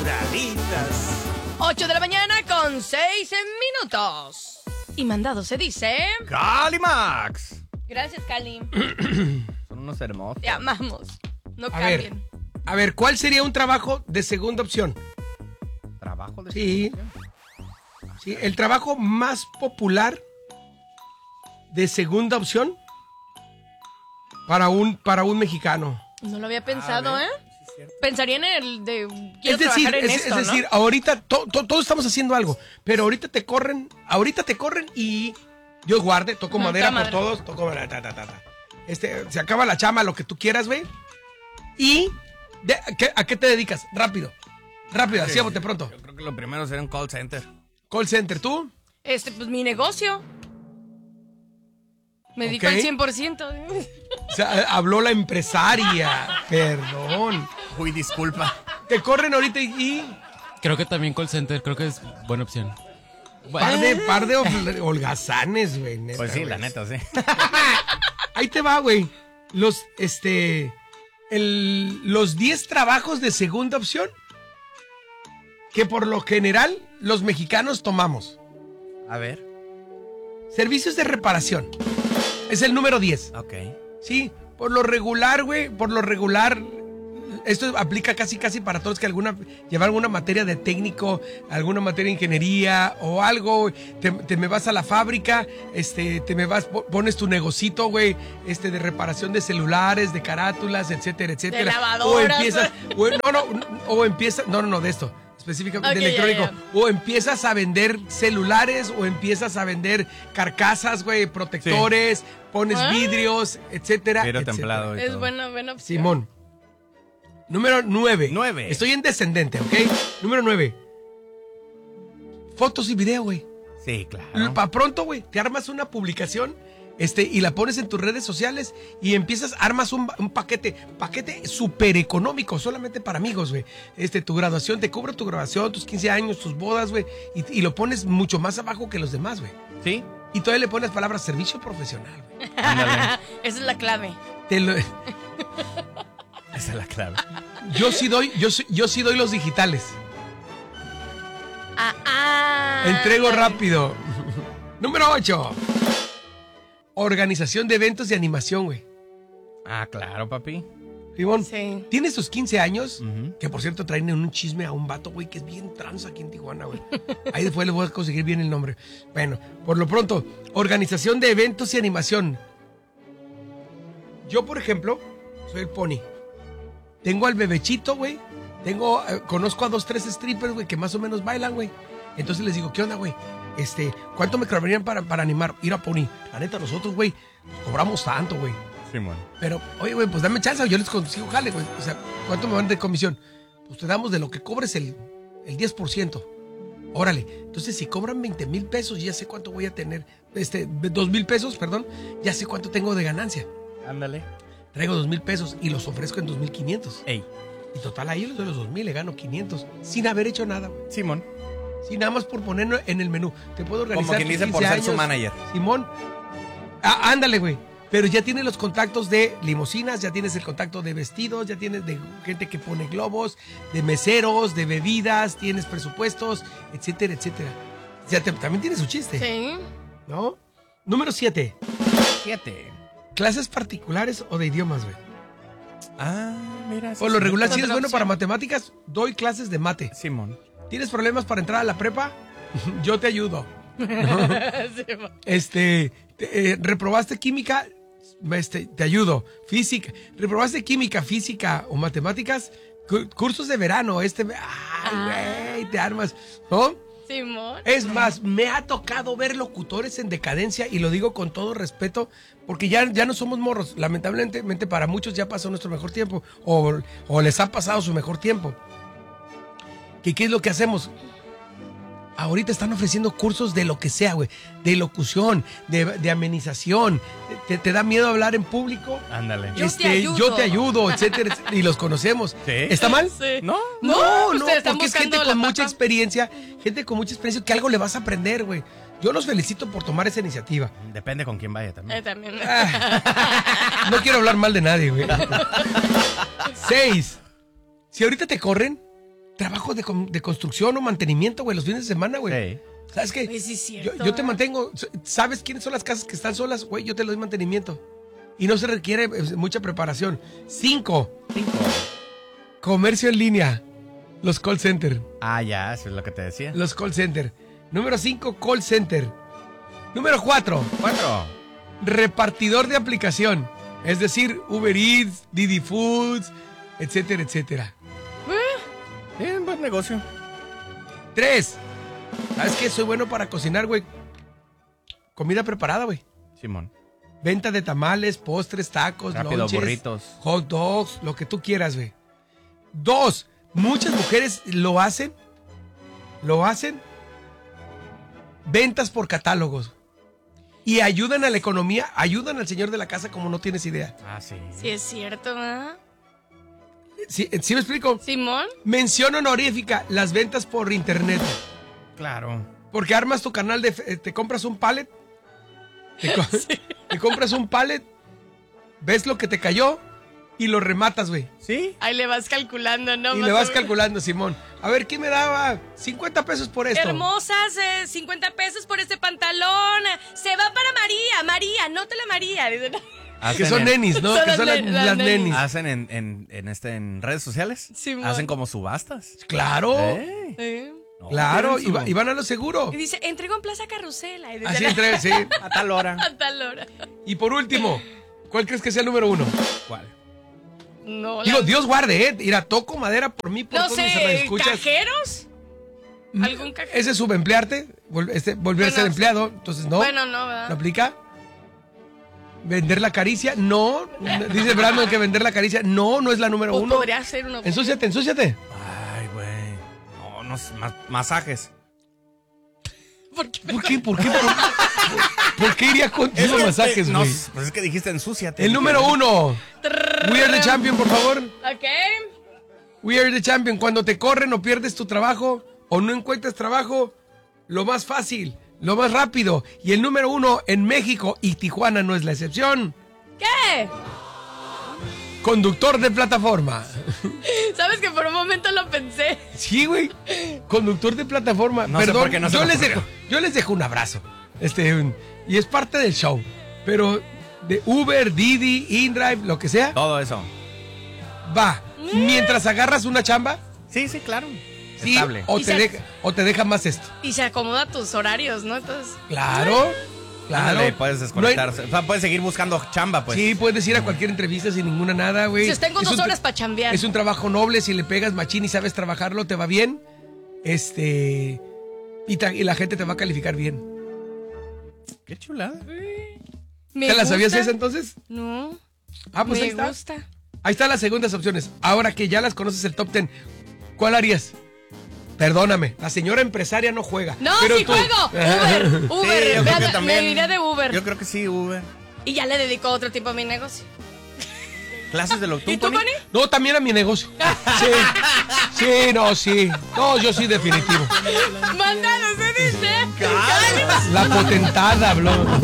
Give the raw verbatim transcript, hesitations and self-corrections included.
curaditas. ocho de la mañana con seis minutos. Y mandado se dice... ¡Calimax! Gracias, Cali. Son unos hermosos. Te amamos. No A cambien. ver, a ver, ¿cuál sería un trabajo de segunda opción? ¿Trabajo de Sí. segunda? Sí, el trabajo más popular de segunda opción para un, para un mexicano. No lo había pensado, A ver, ¿eh? sí es cierto. Pensaría en el de... Quiero Es decir, trabajar en es, esto, es decir, ¿no? ahorita to- to- todos estamos haciendo algo, pero ahorita te corren, ahorita te corren y Dios guarde, toco Ujú, madera ta por madre. todos, toco madera, ta, ta, ta, ta. Este, se acaba la chama, lo que tú quieras, güey. Y de- ¿a, qué, a qué te dedicas? Rápido, rápido, así a bote pronto. Yo creo que lo primero sería un call center. Call center, ¿tú? Este, pues mi negocio. Me dedico Ok. al cien por ciento. O sea, habló la empresaria, perdón. Uy, disculpa. Te corren ahorita y... y Creo que también call center, creo que es buena opción. par de, par de hol- holgazanes, güey. neta, Pues sí, güey. la neta, sí. Ahí te va, güey. Los, este, el, los diez trabajos de segunda opción que por lo general los mexicanos tomamos. A ver. Servicios de reparación. Es el número diez. Ok. Sí, por lo regular, güey, por lo regular, esto aplica casi casi para todos que alguna llevar alguna materia de técnico, alguna materia de ingeniería o algo, güey. te, te me vas a la fábrica, este, te me vas, po- pones tu negocito, güey, este, de reparación de celulares, de carátulas, etcétera, etcétera. De lavadoras, o empiezas, o, no, no, o empiezas, no, no, no, de esto. Específicamente Ok, de electrónico. ya, ya. O empiezas a vender celulares, o empiezas a vender carcasas, güey, protectores, pones Ah. vidrios, etcétera. Vidrio etcétera. templado y Es todo. buena, buena opción. Simón. Número nueve. Nueve. Estoy en descendente, ¿ok? Número nueve. Fotos y video, güey. Sí, claro. Para pronto, güey, te armas una publicación este, y la pones en tus redes sociales y empiezas, armas un, un paquete, paquete súper económico, solamente para amigos, güey. Este, tu graduación, te cubro tu graduación, tus quince años, tus bodas, güey, y, y lo pones mucho más abajo que los demás, güey. Sí. Y todavía le pones palabras servicio profesional, güey. Ándale. Esa es la clave. Te lo- Esa es la clave. yo sí doy, yo, sí- yo sí doy los digitales. Ah, ah. Entrego rápido. Número ocho. Organización de eventos de animación, güey. Ah, claro, papi. Simón, Sí. tienes tus quince años, Ujú. que por cierto traen en un chisme a un vato, güey, que es bien trans aquí en Tijuana, güey. Ahí después les voy a conseguir bien el nombre. Bueno, por lo pronto, organización de eventos y animación. Yo, por ejemplo, soy el Pony. Tengo al bebechito, güey. Tengo, eh, conozco a dos, tres strippers, güey, que más o menos bailan, güey. Entonces les digo, ¿qué onda, güey? Este, ¿cuánto me cobrarían para, para animar? Ir a Pony. La neta, nosotros, güey, cobramos tanto, güey. Simón. Pero, oye, güey, pues dame chance, yo les consigo jale, güey. O sea, ¿cuánto me van de comisión? Pues te damos de lo que cobres el, el diez por ciento. Órale. Entonces, si cobran veinte mil pesos, ya sé cuánto voy a tener. Este, dos mil pesos, perdón, ya sé cuánto tengo de ganancia. Ándale. Traigo dos mil pesos y los ofrezco en dos mil quinientos. Ey. Y total, ahí les doy los dos mil, le gano quinientos. Sin haber hecho nada, güey. Simón. Sin nada más por ponerlo en el menú. Te puedo organizar. Como quien tus dice por quince ser su años, manager. Simón. Ah, ándale, güey. Pero ya tienes los contactos de limusinas, ya tienes el contacto de vestidos, ya tienes de gente que pone globos, de meseros, de bebidas, tienes presupuestos, etcétera, etcétera. O sea, te- también tiene su chiste, Sí. ¿no? Número siete. Siete. Clases particulares o de idiomas, güey. Ah, mira. sí, Por lo sí. regular, otra si eres bueno opción. para matemáticas, doy clases de mate. Simón. ¿Tienes problemas para entrar a la prepa? Yo te ayudo. Sí, va. Este, te- eh, reprobaste química, este, te ayudo. Física, reprobaste química, física o matemáticas, cu- cursos de verano, este, ay, güey, te armas, ¿no? Simón. Es más, me ha tocado ver locutores en decadencia y lo digo con todo respeto porque ya, ya no somos morros. Lamentablemente para muchos ya pasó nuestro mejor tiempo o, o les ha pasado su mejor tiempo. ¿Qué, qué es lo que hacemos? Ahorita están ofreciendo cursos de lo que sea, güey. De locución, de, de amenización. ¿Te, te da miedo hablar en público? Ándale. Yo te ayudo. Yo te ayudo, etcétera, etcétera. Y los conocemos. Sí. ¿Está mal? Sí. ¿No? No, no, ustedes están porque es buscando gente la con mucha papa. experiencia, gente con mucha experiencia que algo le vas a aprender, güey. Yo los felicito por tomar esa iniciativa. Depende con quién vaya Eh, también. también. Ah, no quiero hablar mal de nadie, güey. Seis. Si ahorita te corren, trabajo de, con- de construcción o mantenimiento, güey, los fines de semana, güey. Sí. ¿Sabes qué? Pues sí, es Yo, cierto. yo te mantengo. ¿Sabes quiénes son las casas que están solas? Güey, yo te doy mantenimiento. Y no se requiere eh, mucha preparación. Cinco, Cinco. comercio en línea. Los call center. Ah, ya, eso es lo que te decía. Los call center. Número cinco, call center. Número cuatro, Cuatro. repartidor de aplicación. Es decir, Uber Eats, Didi Foods, etcétera, etcétera. Bien, buen negocio. Tres, ¿sabes qué? Soy bueno para cocinar, güey. Comida preparada, güey. Simón. Venta de tamales, postres, tacos, Rápido, lonches, burritos. hot dogs, lo que tú quieras, güey. Dos, muchas mujeres lo hacen, lo hacen, ventas por catálogos. Y ayudan a la economía, ayudan al señor de la casa como no tienes idea. Ah, sí. Sí, es cierto, ¿verdad? ¿Sí, sí me explico? Simón. Mención honorífica, las ventas por internet. Claro. Porque armas tu canal de... fe- Te compras un pallet. Te, co- te compras un pallet. Ves lo que te cayó y lo rematas, güey. ¿Sí? Ahí le vas calculando, ¿no? Y Más le o vas menos. calculando, Simón. A ver, ¿quién me daba cincuenta pesos por esto? Hermosas, eh, cincuenta pesos por este pantalón. Se va para María. María, nótala María. Dice, no. Que son en- nenis, ¿no? Son Que las son las, nen- las las nenis. nenis. Hacen en, en, en, este, en redes sociales. Simón. Hacen como subastas. Claro, ¡Ey! ¿Eh? No, claro. tienen Y, su- va- y van a lo seguro. Y dice, entrego en Plaza Carrusela. Y dice, Así entre, sí. A tal hora. a tal hora. Y por último, ¿cuál crees que sea el número uno? ¿Cuál? No, Digo, la- Dios guarde, ¿eh? Mira, toco madera por mí, por no todos mis sé, escuchas. ¿cajeros? ¿Algún cajero? Ese es subemplearte, vol- este, volver a Bueno, ser empleado, entonces no. Bueno, no, ¿verdad? ¿Lo aplica? ¿Vender la caricia? No. Dice Brandon que vender la caricia. No, no es la número O uno. podría ser uno. Ensúciate, ensúciate. Ay, güey. No, no, sé, ma- masajes. ¿Por qué? ¿Por qué? ¿Por qué? ¿Por, por- por qué iría contigo que- masajes, no, güey? pues es que dijiste ensúciate. El número uno. We are the champion, por favor. Ok. We are the champion. Cuando te corren o pierdes tu trabajo o no encuentras trabajo, lo más fácil, lo más rápido. Y el número uno en México y Tijuana no es la excepción. ¿Qué? Conductor de plataforma. ¿Sabes que por un momento lo pensé? Sí, güey. Conductor de plataforma. No sé Perdón, por qué no se yo me les ocurrió. dejo, yo les dejo un abrazo. Este, un- y es parte del show. Pero de Uber, Didi, InDrive, lo que sea, Todo eso. va. Mientras agarras una chamba, Sí, sí, claro. sí, Estable. o Y te, se- deja, o te deja más esto. Y se acomoda a tus horarios, ¿no? Entonces, Claro, claro. Ándale, puedes No desconectarse. O sea, puedes seguir buscando chamba, hay- pues. sí, puedes ir a cualquier entrevista sin ninguna nada, güey. si tengo Es dos un tra- horas para chambear. Es un trabajo noble, si le pegas machín y sabes trabajarlo, te va bien. Este. Y, ta- y la gente te va a calificar bien. Qué chulada. Me ¿Te la sabías gusta. esa entonces? No. Ah, pues me ahí está. gusta. Ahí están las segundas opciones. Ahora que ya las conoces el top ten, ¿cuál harías? Perdóname, la señora empresaria no juega. No, pero sí tú- juego. Uber, Uber. Sí, yo creo me, que también. me iré de Uber. Yo creo que sí, Uber. Y ya le dedico otro tipo a mi negocio. Clases de lo ¿Y tú, Connie? No, también a mi negocio. Sí, sí, no, sí. No, yo sí, definitivo. Mándalo, se dice. La potentada, habló.